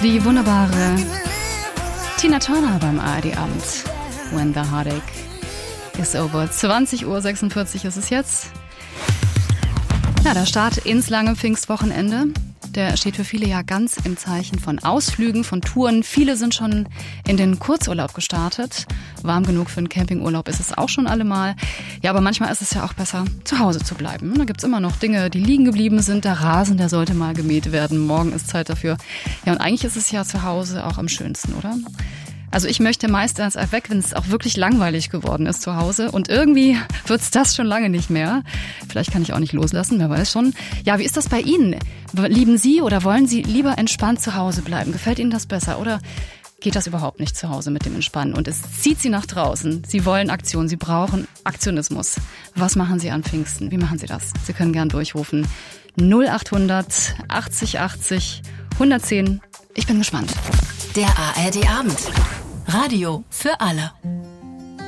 Die wunderbare Tina Turner beim ARD-Abend. When the Heartache is over. 20:46 Uhr ist es jetzt. Ja, der Start ins lange Pfingstwochenende, der steht für viele ja ganz im Zeichen von Ausflügen, von Touren. Viele sind schon in den Kurzurlaub gestartet. Warm genug für einen Campingurlaub ist es auch schon allemal. Ja, aber manchmal ist es ja auch besser, zu Hause zu bleiben. Da gibt's immer noch Dinge, die liegen geblieben sind. Der Rasen, der sollte mal gemäht werden. Morgen ist Zeit dafür. Ja, und eigentlich ist es ja zu Hause auch am schönsten, oder? Also ich möchte meist erst weg, wenn es auch wirklich langweilig geworden ist zu Hause. Und irgendwie wird's das schon lange nicht mehr. Vielleicht kann ich auch nicht loslassen, wer weiß schon. Ja, wie ist das bei Ihnen? Lieben Sie oder wollen Sie lieber entspannt zu Hause bleiben? Gefällt Ihnen das besser oder geht das überhaupt nicht zu Hause mit dem Entspannen? Und es zieht Sie nach draußen. Sie wollen Aktion, Sie brauchen Aktionismus. Was machen Sie an Pfingsten? Wie machen Sie das? Sie können gern durchrufen. 0800 80 80 110. Ich bin gespannt. Der ARD-Abend. Radio für alle.